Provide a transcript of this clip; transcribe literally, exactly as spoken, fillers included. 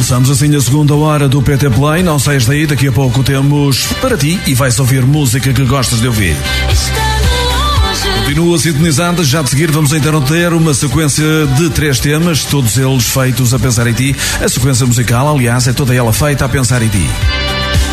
Começamos assim a segunda hora do P T Play. Não saias daí, daqui a pouco temos para ti e vais ouvir música que gostas de ouvir. Continua sintonizada, já de seguir vamos então ter uma sequência de três temas, todos eles feitos a pensar em ti. A sequência musical, aliás, é toda ela feita a pensar em ti.